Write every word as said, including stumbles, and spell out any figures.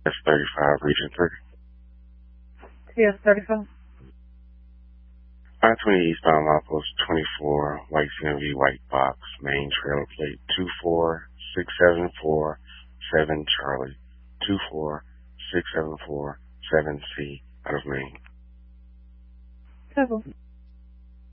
thirty-five, Region three. T S thirty-five. I twenty eastbound milepost twenty-four, white C M V, white box, main trailer plate two four six seven four seven Charlie, two four six seven four seven C, out of Maine. Seven.